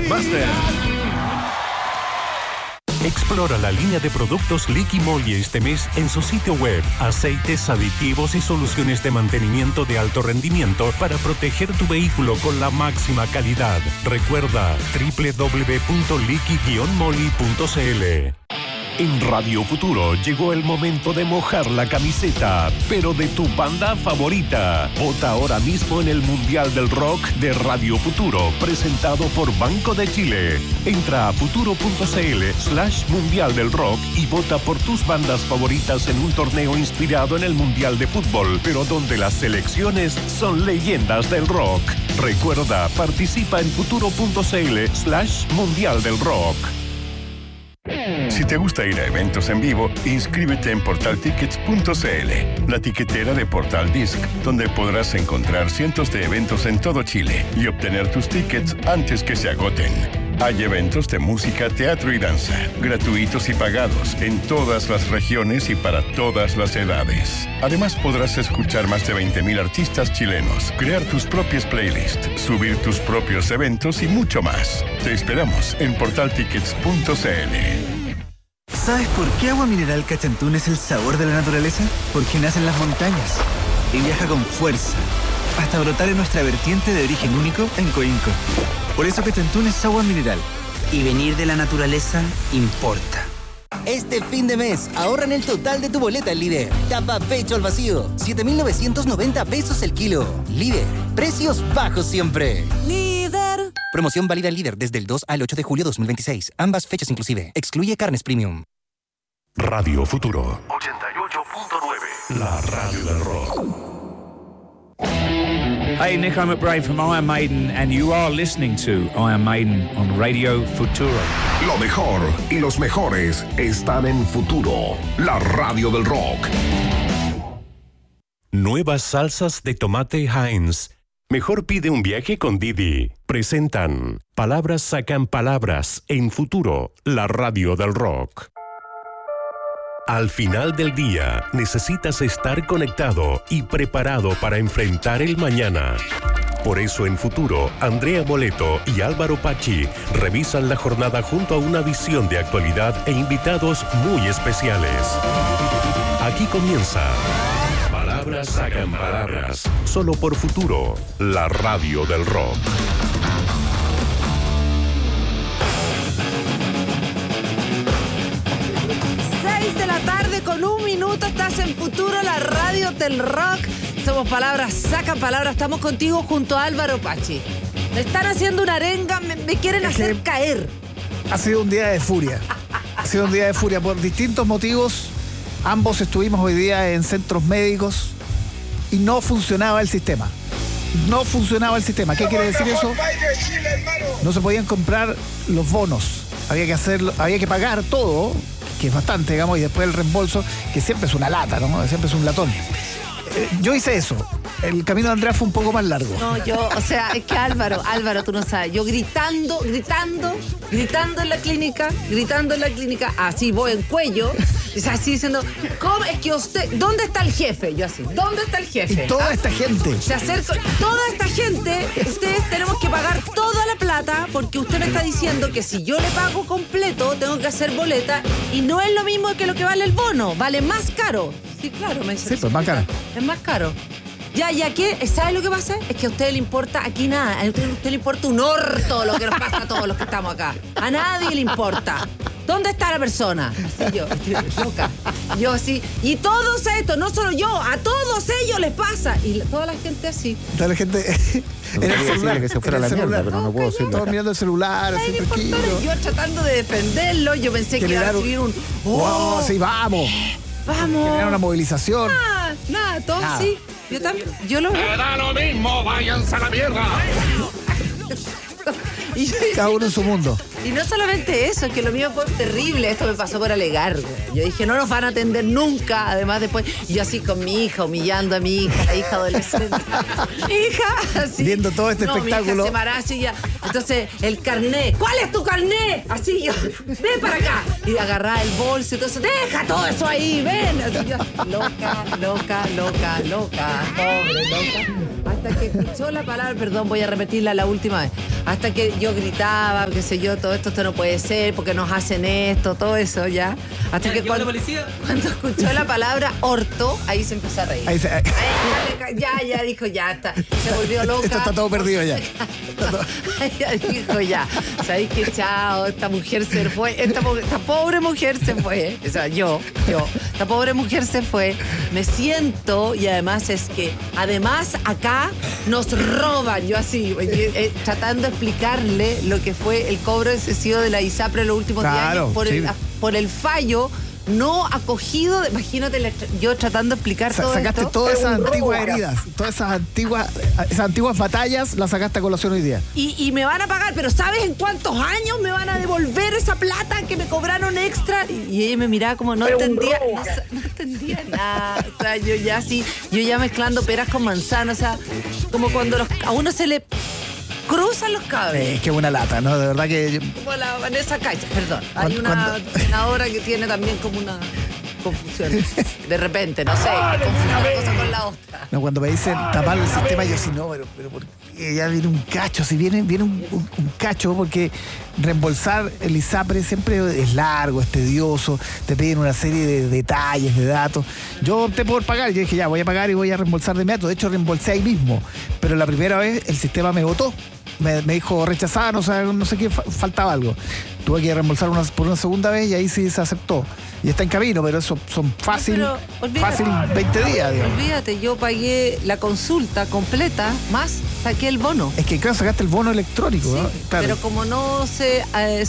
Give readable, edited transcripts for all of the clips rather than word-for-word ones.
Buster. Explora la línea de productos Liqui Moly este mes en su sitio web. Aceites, aditivos y soluciones de mantenimiento de alto rendimiento para proteger tu vehículo con la máxima calidad. Recuerda www.liqui-moly.cl. En Radio Futuro llegó el momento de mojar la camiseta, pero de tu banda favorita. Vota ahora mismo en el Mundial del Rock de Radio Futuro, presentado por Banco de Chile. Entra a futuro.cl/Mundial del Rock y vota por tus bandas favoritas en un torneo inspirado en el Mundial de Fútbol, pero donde las selecciones son leyendas del rock. Recuerda, participa en futuro.cl/Mundial del Rock. Si te gusta ir a eventos en vivo, inscríbete en portaltickets.cl, la tiquetera de Portal Disc, donde podrás encontrar cientos de eventos en todo Chile y obtener tus tickets antes que se agoten. Hay eventos de música, teatro y danza, gratuitos y pagados, en todas las regiones y para todas las edades. Además, podrás escuchar más de 20.000 artistas chilenos, crear tus propias playlists, subir tus propios eventos y mucho más. Te esperamos en portaltickets.cl. ¿Sabes por qué Agua Mineral Cachantún es el sabor de la naturaleza? Porque nace en las montañas y viaja con fuerza hasta brotar en nuestra vertiente de origen único en Coinco. Por eso Cachantún es agua mineral. Y venir de la naturaleza importa. Este fin de mes, ahorra en el total de tu boleta en Líder. Tapa pecho al vacío, 7.990 pesos el kilo. Líder, precios bajos siempre. Líder. Promoción válida en Líder desde el 2 al 8 de julio 2026. Ambas fechas inclusive. Excluye carnes premium. Radio Futuro 88.9, la radio del rock. Hey, Nico McBrae from Iron Maiden, and you are listening to Iron Maiden on Radio Futuro. Lo mejor y los mejores están en Futuro, la radio del rock. Nuevas salsas de tomate Heinz. Mejor pide un viaje con Didi. Presentan Palabras sacan palabras en Futuro, la radio del rock. Al final del día, necesitas estar conectado y preparado para enfrentar el mañana. Por eso en Futuro, Andrea Moleto y Álvaro Pachi revisan la jornada junto a una visión de actualidad e invitados muy especiales. Aquí comienza Palabras sacan palabras, solo por Futuro, la radio del rock. 6 de la tarde con 1 minuto, estás en Futuro, la radio del rock. Somos Palabras sacan palabras, estamos contigo junto a Álvaro Pachi. Me están haciendo una arenga, me quieren hacer caer. Ha sido un día de furia. Ha sido un día de furia por distintos motivos. Ambos estuvimos hoy día en centros médicos y no funcionaba el sistema. No funcionaba el sistema. ¿Qué quiere decir eso? No se podían comprar los bonos. Había que hacerlo, había que pagar todo, que es bastante, digamos, y después el reembolso, que siempre es una lata, ¿no? Siempre es un latón. Yo hice eso. El camino de Andrea fue un poco más largo. No, o sea, es que Álvaro, tú no sabes. Yo gritando en la clínica, así voy en cuello, así diciendo, ¿cómo es que usted, dónde está el jefe? Yo así, ¿dónde está el jefe? Y toda esta gente. Se acerca, toda esta gente, ustedes tenemos que pagar toda la plata porque usted me está diciendo que si yo le pago completo, tengo que hacer boleta y no es lo mismo que lo que vale el bono, vale más caro. Sí, claro, me dice. Sí, pues más caro. Es más caro. Ya que, ¿sabe lo que pasa? Es que a usted le importa aquí nada. A usted le importa un orto lo que nos pasa a todos los que estamos acá. A nadie le importa. ¿Dónde está la persona? Así yo, estoy loca. Yo así. Y todos estos, no solo yo, a todos ellos les pasa. Y toda la gente así. Toda la gente en el celular. Que se fuera la mierda, pero no puedo decirlo. Todos mirando el celular, así tranquilo. Yo tratando de defenderlo, yo pensé que iba a recibir un... ¡Oh, sí, vamos! ¡Vamos! Generar una movilización. Nada, todo sí. Yo también, yo lo veo. ¡Me da lo mismo! ¡Váyanse a la mierda! Cada uno en su mundo. Y no solamente eso, es que lo mío fue terrible. Esto me pasó por alegar. Yo dije, no nos van a atender nunca. Además, después, yo así con mi hija, humillando a mi hija, la hija adolescente. Hija, así. Viendo todo este espectáculo. Mi hija se maraza y ya. Entonces, el carnet. ¿Cuál es tu carnet? Así yo, ven para acá. Y agarraba el bolso y todo eso. Deja todo eso ahí, ven. Así yo, loca. Pobre, loca. Hasta hasta que escuchó la palabra, perdón, voy a repetirla la última vez, hasta que yo gritaba, qué sé yo, todo esto no puede ser, porque nos hacen esto, todo eso ya. Hasta que cuando escuchó la palabra orto, ahí se empezó a reír. Ahí ya dijo, ya está. Se volvió loca. Esto está todo perdido ya. Ella dijo, ya, ¿sabéis qué? Chao, esta mujer se fue, esta pobre mujer se fue. O sea, yo, esta pobre mujer se fue. Me siento, y además es que, acá nos roban. Yo así, tratando de explicarle lo que fue el cobro excesivo de la ISAPRE en los últimos 10 años por el fallo no acogido. Imagínate, yo tratando de explicar todo sacaste esto. Todas esas antiguas heridas, todas esas antiguas batallas las sacaste a colación hoy día. Y me van a pagar, pero ¿sabes en cuántos años me van a devolver esa plata que me cobraron extra? Y ella me miraba como no entendía nada. O sea, yo ya mezclando peras con manzanas, o sea, como cuando a uno se le cruzan los cables. Es que buena lata, ¿no? De verdad que... Como la Vanessa Caixa, perdón. Hay una senadora que tiene también como una confusión. De repente, no sé, que confunde una cosa con la otra. No, cuando me dicen tapar el sistema, yo sí, no, pero porque ya viene un cacho, si viene un cacho, porque reembolsar el ISAPRE siempre es largo, es tedioso, te piden una serie de detalles, de datos. Yo opté por pagar, yo dije, ya, voy a pagar y voy a reembolsar de inmediato. De hecho, reembolsé ahí mismo, pero la primera vez el sistema me votó. Me dijo rechazada, no sé qué, faltaba algo. Tuve que reembolsar por una segunda vez y ahí sí se aceptó. Y está en camino, pero eso son fácil 20 días. Digamos. Olvídate, yo pagué la consulta completa, más saqué el bono. Es que claro, sacaste el bono electrónico, sí, ¿no? Claro. Pero como no sé,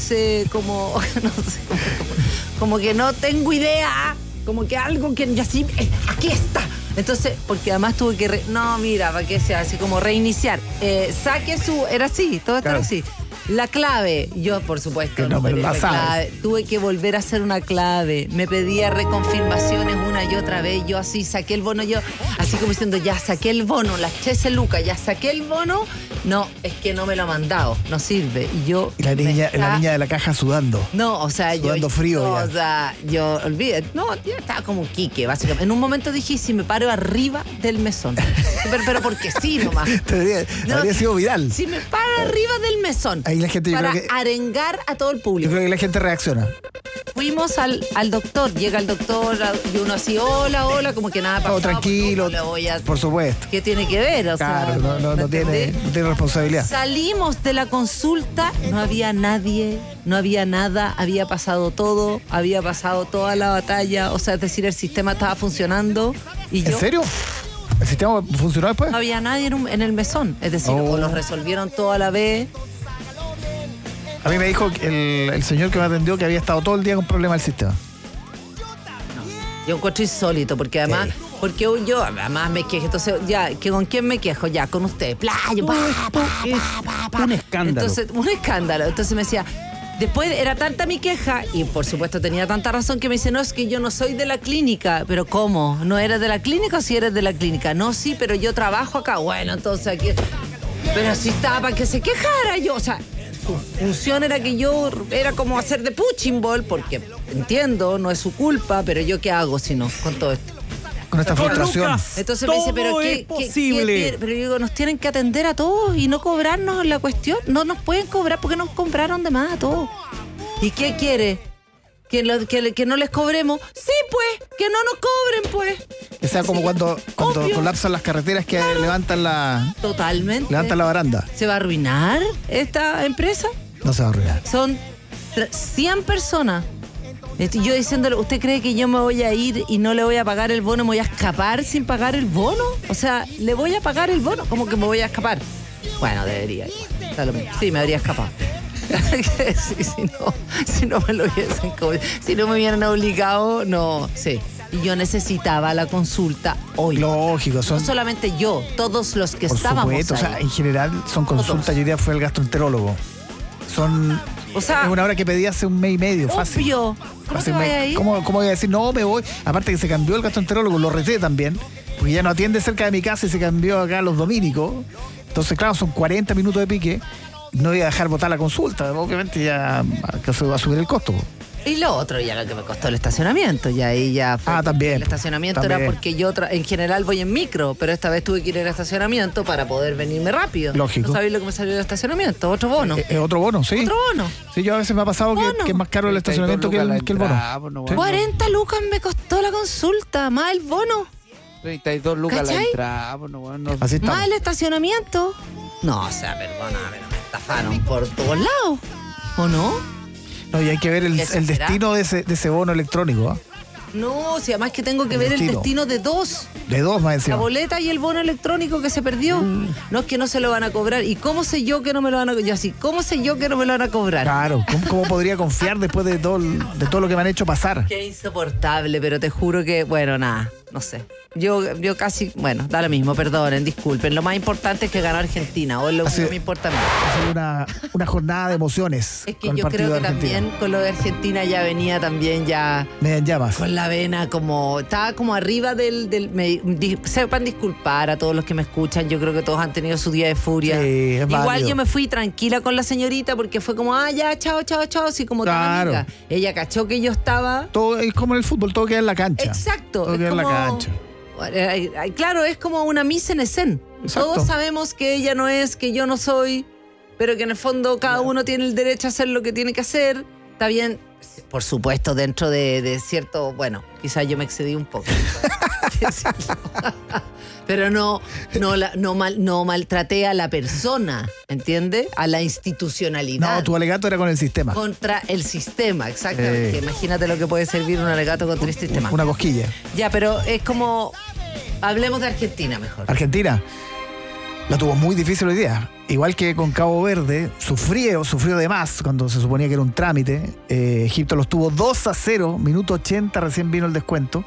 como que no tengo idea, como que algo que ya sí, aquí está. Entonces, porque además tuve que... no, mira, para que sea así como reiniciar. Saque era así, todo estaba así. La clave, yo por supuesto no me la clave, tuve que volver a hacer una clave, me pedía reconfirmaciones una y otra vez, yo así saqué el bono, yo así como diciendo, ya saqué el bono, las 13 lucas, ya saqué el bono, no, es que no me lo ha mandado, no sirve. Y la niña de la caja sudando. No, o sea, sudando frío no, ya. O sea, yo olvidé, no, yo estaba como un quique, básicamente. En un momento dije, si me paro arriba del mesón, pero porque sí nomás. Habría sido viral. Si me paro arriba del mesón. Ahí la gente, para arengar a todo el público. Yo creo que la gente reacciona. Fuimos al doctor, llega el doctor y uno así, hola, como que nada pasó. Todo tranquilo, por supuesto. ¿Qué tiene que ver? O claro, sea, no tiene responsabilidad. Salimos de la consulta, no había nadie, no había nada, había pasado todo, había pasado toda la batalla, o sea, es decir, el sistema estaba funcionando y ¿En serio? ¿El sistema funcionó después? No había nadie en el mesón, es decir, o los resolvieron todo a la vez. A mí me dijo el señor que me atendió que había estado todo el día con problemas del sistema. Yo encuentro insólito, porque además, porque yo además me quejo, entonces ya, ¿con quién me quejo? Ya, con usted, playo, un escándalo. Entonces, un escándalo. Entonces me decía, después era tanta mi queja, y por supuesto tenía tanta razón, que me dice, no, es que yo no soy de la clínica. ¿Pero cómo? ¿No eres de la clínica o si eres de la clínica? No, sí, pero yo trabajo acá. Bueno, entonces aquí... Pero si estaba para que se quejara yo, o sea... Su función era que yo era como hacer de punching ball, porque entiendo, no es su culpa, pero yo qué hago si no, con todo esto. Con esta frustración. Lucas, entonces me dice, pero ¿qué pero yo digo, nos tienen que atender a todos y no cobrarnos la cuestión. No nos pueden cobrar porque nos compraron de más a todos. ¿Y qué quiere? ¿Que no les cobremos? Sí, pues, que no nos cobren, pues. O sea, como cuando colapsan las carreteras que levantan la... Totalmente. Levantan la baranda. ¿Se va a arruinar esta empresa? No se va a arruinar. Son 100 personas. Yo diciéndole, ¿usted cree que yo me voy a ir y no le voy a pagar el bono? ¿Me voy a escapar sin pagar el bono? O sea, ¿le voy a pagar el bono? ¿Cómo que me voy a escapar? Bueno, debería. Sí, me habría escapado. si no me lo hubiesen cobrado, si no me hubieran obligado, no, sí. Y yo necesitaba la consulta hoy. Lógico, no solamente yo, todos los que estábamos supuesto, ahí. O sea, en general son consultas. Yo diría fue el gastroenterólogo. Son... O sea, es una hora que pedí hace un mes y medio, fácil. Obvio. ¿Cómo te vaya a ir? ¿Cómo voy a decir, no, me voy? Aparte que se cambió el gastroenterólogo, lo reté también, porque ya no atiende cerca de mi casa y se cambió acá a los dominicos. Entonces, claro, son 40 minutos de pique. No voy a dejar votar la consulta, obviamente ya va a subir el costo. Y lo otro, ya lo que me costó el estacionamiento. Ya ahí ya fue. También. El estacionamiento También. era porque yo en general voy en micro, pero esta vez tuve que ir al estacionamiento para poder venirme rápido. Lógico. ¿No sabéis lo que me salió el estacionamiento? Otro bono. Otro bono, sí. Otro bono. Sí, yo a veces me ha pasado que es más caro el estacionamiento que el bono. Sí. 40 lucas me costó la consulta, más el bono. 32 lucas la ¿Cachai? entrada. Bueno, Así estamos. Más el estacionamiento. No, o sea, perdona, pero me estafaron por todos lados. ¿O no? No, y hay que ver el destino de ese bono electrónico. No, si además que tengo que ver el destino de dos. De dos más La encima. boleta y el bono electrónico que se perdió. No es que no se lo van a cobrar. ¿Y cómo sé yo que no me lo van a cobrar? Yo así, ¿cómo sé yo que no me lo van a cobrar? Claro, ¿cómo podría confiar después de todo lo que me han hecho pasar? Qué insoportable, pero te juro que, bueno, nada, no sé. Yo casi, bueno, da lo mismo, perdonen, disculpen. Lo más importante es que ganó Argentina, o es lo que me importa a mí. Ha sido una jornada de emociones. Es que con el yo partido creo que de Argentina. también con lo de Argentina ya venía también ya... Me en llamas. Con la vena como... Estaba como arriba sepan disculpar a todos los que me escuchan. Yo creo que todos han tenido su día de furia. Sí, es Igual válido. yo me fui tranquila con la señorita porque fue como, ya, chao, así como Claro. tan amiga. Ella cachó que yo estaba... Todo es como en el fútbol, todo queda en la cancha. Exacto. Todo es queda en la como- cancha. Claro, es como una mise en escena. Exacto. Todos sabemos que ella no es, que yo no soy, pero que en el fondo cada uno tiene el derecho a hacer lo que tiene que hacer. Está bien, por supuesto, dentro de cierto... Bueno, quizás yo me excedí un poco. Pero no maltraté a la persona, ¿entiendes? A la institucionalidad. No, tu alegato era con el sistema. Contra el sistema, exactamente. Imagínate lo que puede servir un alegato contra el sistema. Una cosquilla. Ya, pero es como... Hablemos de Argentina mejor. Argentina la tuvo muy difícil hoy día. Igual que con Cabo Verde, sufrió de más cuando se suponía que era un trámite. Egipto los tuvo 2-0, minuto 80, recién vino el descuento.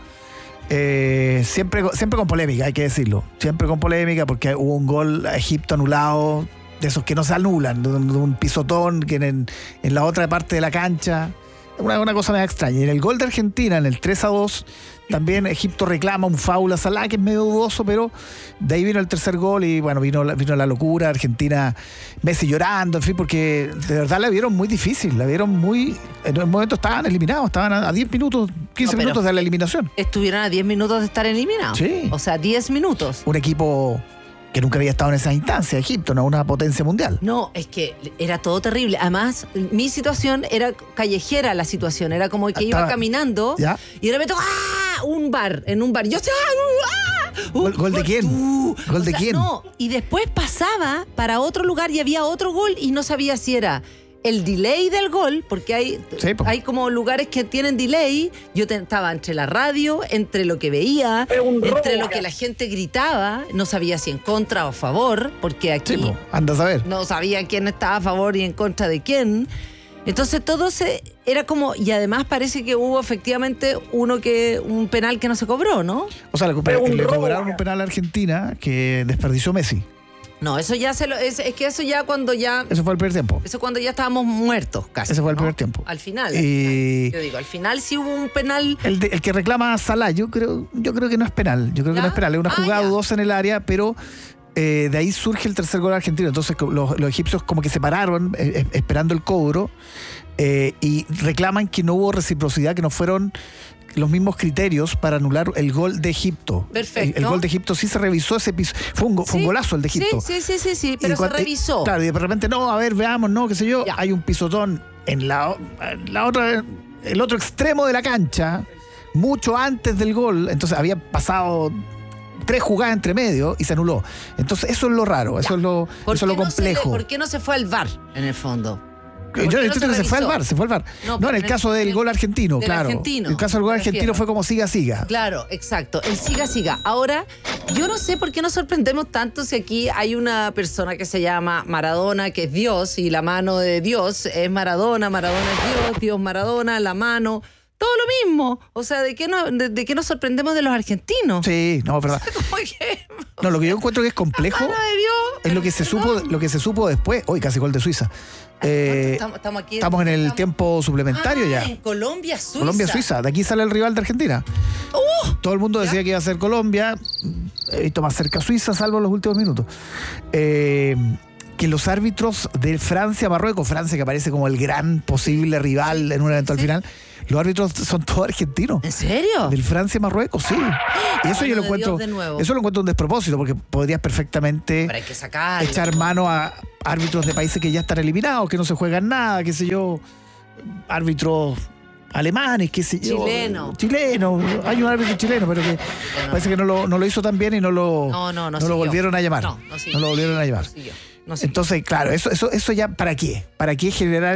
Siempre con polémica, hay que decirlo. Siempre con polémica porque hubo un gol a Egipto anulado, de esos que no se anulan, de un pisotón que en la otra parte de la cancha. Una cosa medio extraña. Y en el gol de Argentina, en el 3-2, también Egipto reclama un foul a Salah, que es medio dudoso, pero de ahí vino el tercer gol y bueno, vino la locura. Argentina, Messi llorando, en fin, porque de verdad la vieron muy difícil, la vieron muy... En un momento estaban eliminados, estaban a 10 minutos, 15 minutos de la eliminación. Estuvieron a 10 minutos de estar eliminados. Sí. O sea, 10 minutos. Un equipo que nunca había estado en esa instancia, Egipto, no una potencia mundial. No, es que era todo terrible. Además, mi situación era callejera, la situación. Era como que iba caminando ¿Ya? y de repente, en un bar. Yo sé, ¿Gol de quién? ¿Gol de quién? No, y después pasaba para otro lugar y había otro gol y no sabía si era el delay del gol, porque hay como lugares que tienen delay. Yo estaba entre la radio, entre lo que veía, entre lo que la gente gritaba. No sabía si en contra o a favor, porque aquí anda a saber. no sabía quién estaba a favor y en contra de quién. Entonces todo era como, y además parece que hubo efectivamente un penal que no se cobró, ¿no? O sea, le cobraron un penal a Argentina que desperdició Messi. No, eso ya es que eso ya cuando ya... Eso fue el primer tiempo. Eso cuando ya estábamos muertos casi. Ese fue el ¿no? primer tiempo. Al final. Y... Yo digo, al final sí hubo un penal. El que reclama a Salah, yo creo que no es penal. Yo creo que no es penal. Es una jugada dudosa en el área, pero de ahí surge el tercer gol argentino. Entonces los egipcios como que se pararon esperando el cobro y reclaman que no hubo reciprocidad, que no fueron los mismos criterios para anular el gol de Egipto. Perfecto. El gol de Egipto sí se revisó ese piso. Fue un golazo el de Egipto. Sí, pero se revisó. Claro, y de repente, no, a ver, veamos, no, qué sé yo. Ya. Hay un pisotón en la otra, el otro extremo de la cancha, mucho antes del gol. Entonces había pasado 3 jugadas entre medio y se anuló. Entonces eso es lo raro, eso es lo complejo. ¿Por qué no se fue al VAR en el fondo? Yo entiendo que se fue al VAR. No, en el caso del gol argentino, claro. El caso del gol argentino fue como siga. Claro, exacto. El siga. Ahora, yo no sé por qué nos sorprendemos tanto si aquí hay una persona que se llama Maradona, que es Dios, y la mano de Dios es Maradona es Dios Maradona, la mano. Todo lo mismo. O sea, ¿de qué nos sorprendemos de los argentinos? Sí, no, es verdad. No, lo que yo encuentro que es complejo es lo que se supo después. Hoy casi gol de Suiza. Estamos en el tiempo suplementario ya. En Colombia-Suiza. Colombia-Suiza. De aquí sale el rival de Argentina. Todo el mundo decía que iba a ser Colombia. He visto más cerca Suiza, salvo los últimos minutos. Que que los árbitros de Francia-Marruecos, Francia que aparece como el gran posible rival en un eventual final, los árbitros son todos argentinos. ¿En serio? Del Francia-Marruecos, sí. Y eso yo lo encuentro, eso lo encuentro un despropósito, porque podrías perfectamente pero hay que sacar, echar mano a árbitros de países que ya están eliminados, que no se juegan nada, qué sé yo, árbitros alemanes, qué sé yo. Chileno. Hay un árbitro chileno, pero que parece que no lo hizo tan bien y no lo volvieron a llamar. No lo volvieron a llamar. Entonces, claro, eso ya, ¿para qué? ¿Para qué generar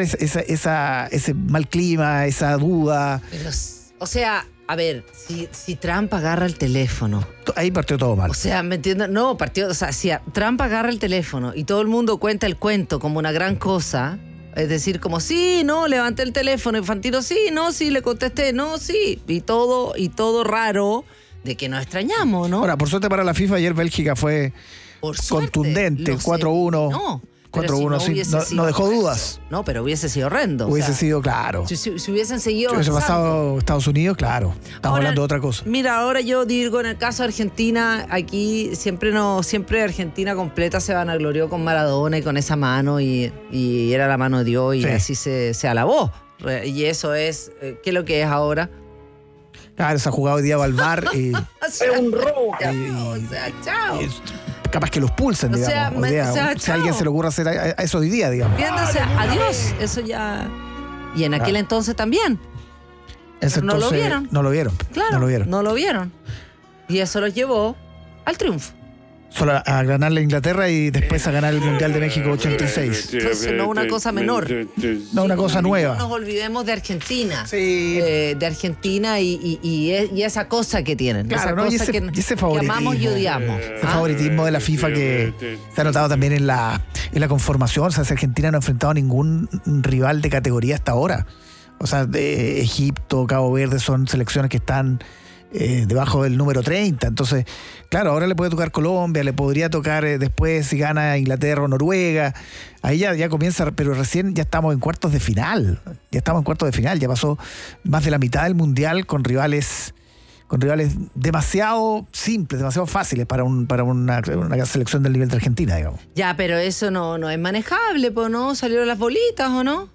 ese mal clima, esa duda? Pero, o sea, a ver, si Trump agarra el teléfono. Ahí partió todo mal. O sea, ¿me entiendes? No, partió, o sea, si Trump agarra el teléfono y todo el mundo cuenta el cuento como una gran cosa, es decir, como sí, no, levanté el teléfono, Infantino, sí, no, sí, le contesté, no, sí, y todo raro, de que nos extrañamos, ¿no? Ahora, por suerte para la FIFA, ayer Bélgica fue contundente, 4-1. No, 4-1, no dejó dudas. No, pero hubiese sido horrendo. Hubiese sido, claro. Si hubiesen seguido. Si hubiese pasado Estados Unidos, claro. Estamos hablando de otra cosa. Mira, ahora yo digo, en el caso de Argentina, aquí siempre Argentina completa se vanaglorió con Maradona y con esa mano, y era la mano de Dios, y así se alabó. Y eso es, ¿qué es lo que es ahora? Claro, se ha jugado hoy día al VAR y. Es un robo. O sea, chao. Capaz que los pulsen, digamos. Si a alguien se le ocurre hacer eso hoy día, digamos. Viéndose, adiós. Eso ya. Y en aquel entonces también. No lo vieron. No lo vieron. Claro, no lo vieron. Y eso los llevó al triunfo. Solo a ganarle a Inglaterra y después a ganar el Mundial de México 86. Entonces no una cosa menor. No una cosa nueva. No nos olvidemos de Argentina. Sí. De Argentina y esa cosa que tienen. Claro, esa cosa y ese favoritismo, que amamos y odiamos. Ese favoritismo de la FIFA que se ha notado también en la conformación. O sea, Argentina no ha enfrentado a ningún rival de categoría hasta ahora. O sea, de Egipto, Cabo Verde son selecciones que están debajo del número 30. Entonces, claro, ahora le puede tocar Colombia, le podría tocar después si gana Inglaterra o Noruega. Ahí ya comienza, pero recién ya estamos en cuartos de final. Ya pasó más de la mitad del Mundial con rivales demasiado simples, demasiado fáciles para una selección del nivel de Argentina, digamos. Ya, pero eso no es manejable, ¿no? ¿Salieron las bolitas o no?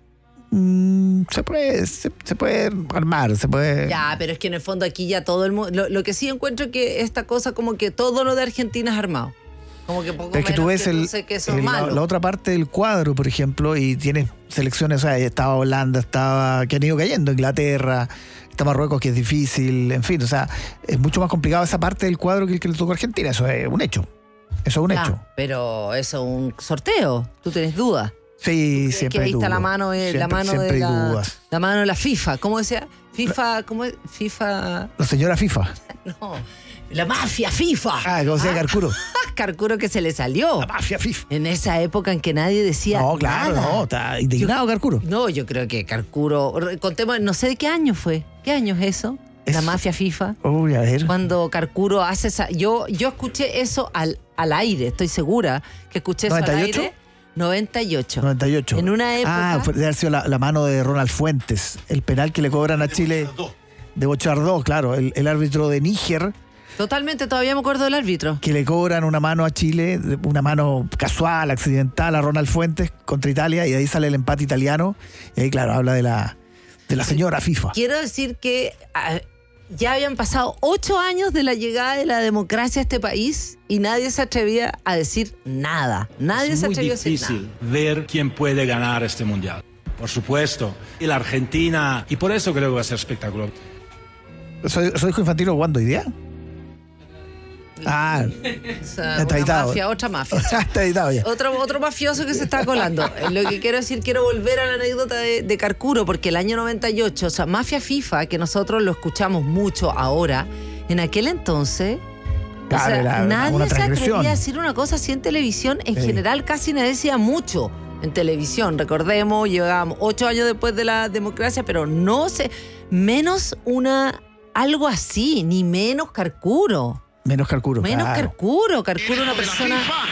Se puede armar, se puede. Ya, pero es que en el fondo aquí ya todo el mundo. Lo que sí encuentro es que esta cosa, como que todo lo de Argentina es armado. Como que poco pero es que tú ves la otra parte del cuadro, por ejemplo, y tienes selecciones, o sea, estaba Holanda, que han ido cayendo, Inglaterra, está Marruecos, que es difícil, en fin, o sea, es mucho más complicado esa parte del cuadro que el que le tocó a Argentina. Eso es un hecho. Hecho. Pero eso es un sorteo. ¿Tú tienes dudas? Sí, siempre hay dudas. Ahí está la mano de la FIFA. ¿Cómo decía? FIFA, ¿cómo es? FIFA. La señora FIFA. No, la mafia FIFA. ¿Cómo decía Carcuro? Carcuro, que se le salió. La mafia FIFA. En esa época en que nadie decía. No, claro, nada. está indignado Carcuro. No, yo creo que Carcuro. Contemos, no sé de qué año fue. ¿Qué año es eso? La mafia FIFA. Uy, a ver. Cuando Carcuro hace esa. Yo escuché eso al aire, estoy segura que escuché eso 98? al aire. 98. En una época. Debe haber sido la mano de Ronald Fuentes, el penal que le cobran a Chile de Bochardó, claro, el árbitro de Níger. Totalmente, todavía me acuerdo del árbitro. Que le cobran una mano a Chile, una mano casual, accidental a Ronald Fuentes contra Italia, y ahí sale el empate italiano. Y ahí, claro, habla de la señora FIFA. Quiero decir que ya habían pasado 8 años de la llegada de la democracia a este país y nadie se atrevía a decir nada. Nadie se atrevió a decir nada. Es muy difícil ver quién puede ganar este mundial. Por supuesto. Y la Argentina. Y por eso creo que va a ser espectacular. ¿Soy hijo Infantino cuándo? ¿Hoy día? Está editado. Otra mafia. Está editado ya. Otro mafioso que se está colando. Lo que quiero decir, quiero volver a la anécdota de Carcuro, porque el año 98, o sea, mafia FIFA, que nosotros lo escuchamos mucho ahora, en aquel entonces, claro, o sea, nadie se atrevía a decir una cosa así en televisión. En general, casi nadie decía mucho en televisión. Recordemos, llegábamos 8 años después de la democracia, pero no sé, menos algo así, ni menos Carcuro. Menos Carcuro. Carcuro una persona. FIFA,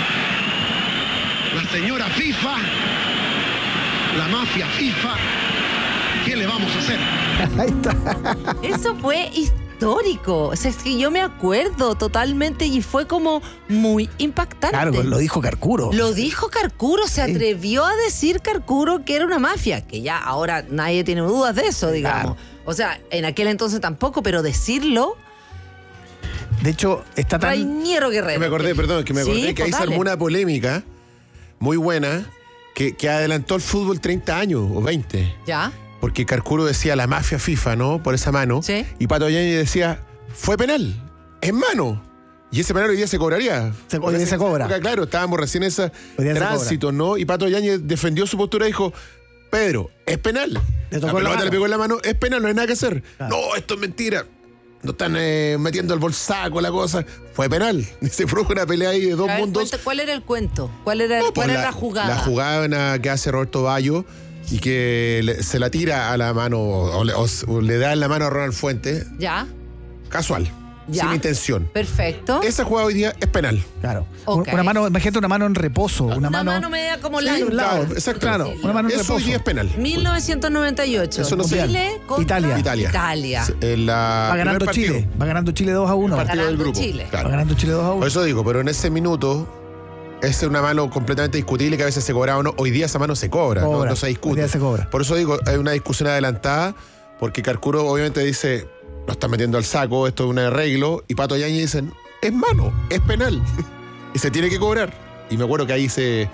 la señora FIFA, la mafia FIFA. ¿Qué le vamos a hacer? Ahí está. Eso fue histórico. O sea, es que yo me acuerdo totalmente y fue como muy impactante. Claro, lo dijo Carcuro. Lo dijo Carcuro, se atrevió a decir Carcuro que era una mafia, que ya ahora nadie tiene dudas de eso, digamos. Claro. O sea, en aquel entonces tampoco, pero decirlo... De hecho, está tan... Rainiero Guerrero. Me acordé que ahí se armó una polémica muy buena que adelantó el fútbol 30 años o 20. ¿Ya? Porque Carcuro decía la mafia FIFA, ¿no? Por esa mano. Sí. Y Pato Yáñez decía, fue penal, es mano. Y ese penal hoy día se cobraría. Hoy día se cobra. Claro, estábamos recién en ese tránsito, ¿no? Y Pato Yáñez defendió su postura y dijo, Pedro, es penal. La pelota le pegó en la mano, es penal, no hay nada que hacer. Claro. No, esto es mentira. No están metiendo el bolsaco, la cosa. Fue penal. Se produjo una pelea ahí de dos mundos. ¿Cuál era el cuento? ¿Cuál era la jugada? La jugada que hace Roberto Bayo y que se la tira a la mano o le da en la mano a Ronald Fuentes. Ya. Casual. Ya. Sin intención. Perfecto. Esa jugada hoy día es penal. Claro. Okay. Una mano, imagínate una mano en reposo. Una mano media como la lado. Exacto. Claro. Sí. Una mano en eso reposo. hoy día es penal. 1998. Eso no Chile contra Italia. Va ganando Chile. Va ganando Chile 2-1. Partido del grupo. Claro. Va ganando Chile 2-1. Por eso digo, pero en ese minuto es una mano completamente discutible que a veces se cobraba o no. Hoy día esa mano se cobra. No se discute. Hoy día se cobra. Por eso digo, hay una discusión adelantada porque Carcuro obviamente dice... Lo están metiendo al saco, esto es un arreglo. Y Pato Yáñez dicen, es mano, es penal. Y se tiene que cobrar. Y me acuerdo que ahí se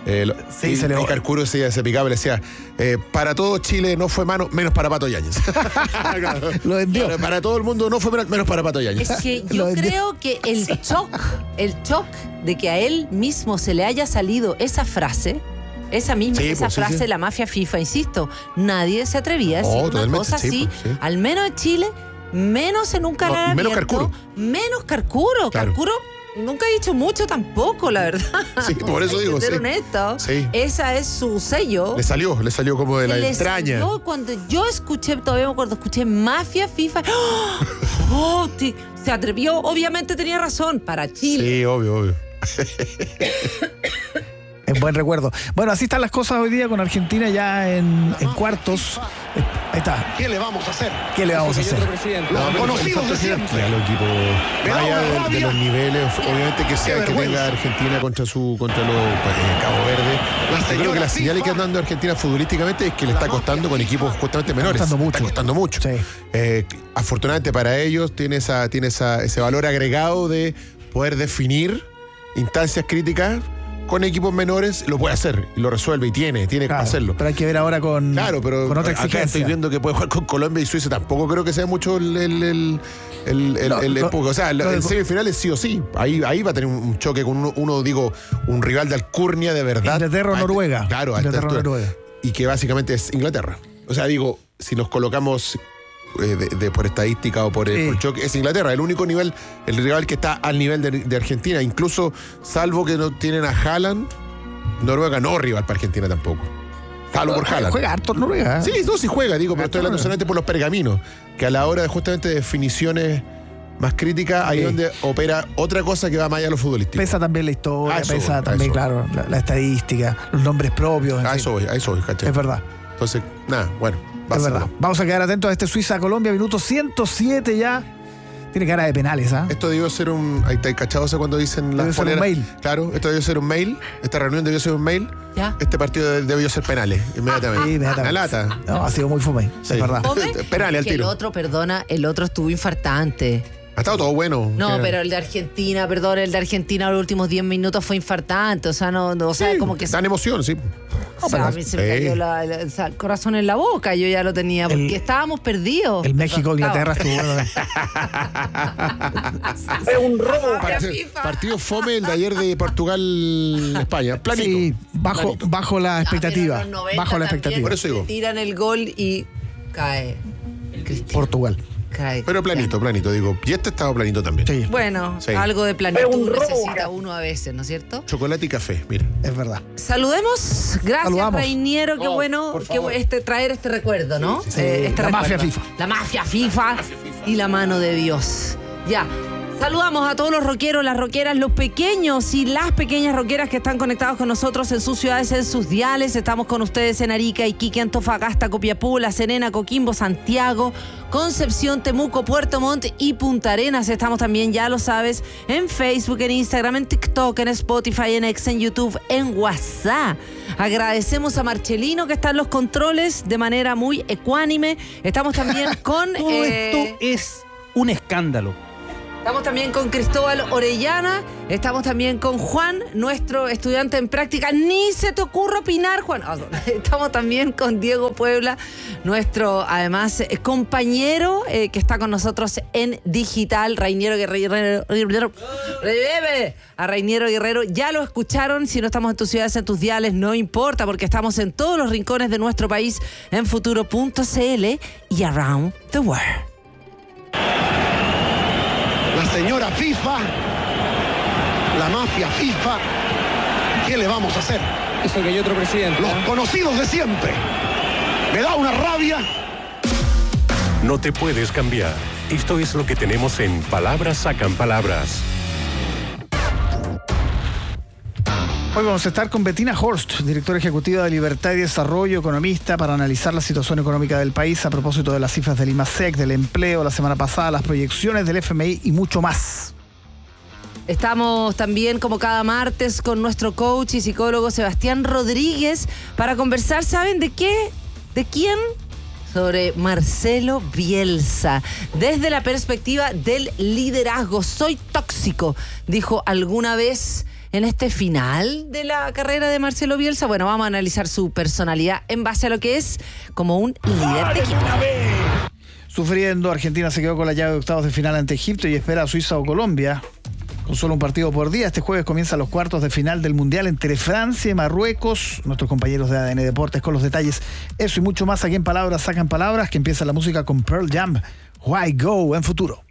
Carcuro se picaba y le decía, para todo Chile no fue mano, menos para Pato Yáñez. Lo vendió. Para todo el mundo no fue penal, menos para Pato Yáñez. Es que yo creo que el shock de que a él mismo se le haya salido esa frase... Esa frase, la mafia FIFA, insisto, nadie se atrevía a decir una cosa así, al menos en Chile, menos en un canal menos abierto, Carcuro. Menos Carcuro. Claro. Carcuro nunca ha dicho mucho tampoco, la verdad. Sí, por eso digo, ser honesto, esa es su sello. Le salió como de la entraña. Cuando yo escuché, todavía me acuerdo, escuché mafia FIFA, se atrevió, obviamente tenía razón, para Chile. Sí, obvio. En buen recuerdo. Bueno, así están las cosas hoy día con Argentina ya en cuartos. Ahí está. ¿Qué le vamos a hacer? ¿Qué le vamos a hacer? Los conocidos de siempre. Al equipo, más allá de los niveles, obviamente que sea que tenga Argentina contra los Cabo Verde. Yo creo que las señales que está dando Argentina futbolísticamente es que le está costando con equipos justamente menores. Está costando mucho. Sí. Afortunadamente para ellos tiene ese valor agregado de poder definir instancias críticas. Con equipos menores lo puede hacer, lo resuelve y tiene que hacerlo. Pero hay que ver ahora con otra exigencia. Acá estoy viendo que puede jugar con Colombia y Suiza. Tampoco creo que sea mucho el o sea, en semifinales sí o sí. Ahí va a tener un choque con un rival de alcurnia de verdad. Inglaterra o Noruega. Claro, Noruega. Y que básicamente es Inglaterra. O sea, si nos colocamos por estadística o por choque, es Inglaterra, el único nivel, el rival que está al nivel de Argentina, incluso salvo que no tienen a Haaland, Noruega no es rival para Argentina tampoco. Salvo por Haaland. Juega harto Noruega. Sí juega, pero estoy hablando solamente por los pergaminos, que a la hora de justamente definiciones más críticas, ahí es donde opera otra cosa que va más allá de lo futbolístico. Pesa también la historia, pesa también, claro, la estadística, los nombres propios. A eso voy, ¿cachai? Es verdad. Entonces, bueno. Es verdad. Vamos a quedar atentos a este Suiza-Colombia, minuto 107 ya. Tiene cara de penales, ¿ah? Esto debió ser ahí está cachado, cuando dicen las poleras. Un mail. Claro, esto debió ser un mail. Esta reunión debió ser un mail. ¿Ya? Este partido debió ser penales, inmediatamente. La lata. No, ha sido muy fome, es verdad. Penales al tiro. El otro estuvo infartante. Ha estado todo bueno. No, pero el de Argentina los últimos 10 minutos fue infartante. O sea, como que... Dan emoción, sí. A mí se me cayó el corazón en la boca. Yo ya lo tenía, porque estábamos perdidos. El México-Inglaterra estuvo bueno. Es un robo. Partido fome el de ayer de Portugal-España. Planito. Sí, bajo la expectativa. Bajo la expectativa. Por eso digo. Tiran el gol y cae Cristiano. Portugal. Pero planito, digo. Y este estaba planito también. Sí. Bueno, algo de planitud necesita uno a veces, ¿no es cierto? Chocolate y café, mira. Es verdad. Gracias, Rainiero. Qué bueno traer este recuerdo, ¿no? Sí, la mafia FIFA. La mafia FIFA y la mano de Dios. Ya. Saludamos a todos los rockeros, las rockeras, los pequeños y las pequeñas rockeras que están conectados con nosotros en sus ciudades, en sus diales. Estamos con ustedes en Arica, Iquique, Antofagasta, Copiapó, La Serena, Coquimbo, Santiago, Concepción, Temuco, Puerto Montt y Punta Arenas. Estamos también, ya lo sabes, en Facebook, en Instagram, en TikTok, en Spotify, en X, en YouTube, en WhatsApp. Agradecemos a Marcelino que está en los controles de manera muy ecuánime. Estamos también con... Todo esto es un escándalo. Estamos también con Cristóbal Orellana, estamos también con Juan, nuestro estudiante en práctica. Ni se te ocurra opinar, Juan. Estamos también con Diego Puebla, nuestro, además, compañero que está con nosotros en digital, Rainiero Guerrero. A Rainiero Guerrero, ya lo escucharon. Si no estamos en tus ciudades, en tus diales, no importa, porque estamos en todos los rincones de nuestro país, en futuro.cl y around the world. La señora FIFA, la mafia FIFA, ¿qué le vamos a hacer? Eso que hay otro presidente. Los conocidos de siempre. Me da una rabia. No te puedes cambiar. Esto es lo que tenemos en Palabras Sacan Palabras. Hoy vamos a estar con Bettina Horst, directora ejecutiva de Libertad y Desarrollo, economista, para analizar la situación económica del país a propósito de las cifras del IMASEC, del empleo la semana pasada, las proyecciones del FMI y mucho más. Estamos también, como cada martes, con nuestro coach y psicólogo Sebastián Rodríguez para conversar, ¿saben de qué? ¿De quién? Sobre Marcelo Bielsa, desde la perspectiva del liderazgo. Soy tóxico, dijo alguna vez en este final de la carrera de Marcelo Bielsa. Bueno, vamos a analizar su personalidad en base a lo que es como un líder de equipo. Sufriendo, Argentina se quedó con la llave de octavos de final ante Egipto y espera a Suiza o Colombia. Con solo un partido por día, este jueves comienzan los cuartos de final del Mundial entre Francia y Marruecos. Nuestros compañeros de ADN Deportes con los detalles. Eso y mucho más aquí en Palabras Sacan Palabras, que empieza la música con Pearl Jam. Why Go en Futuro.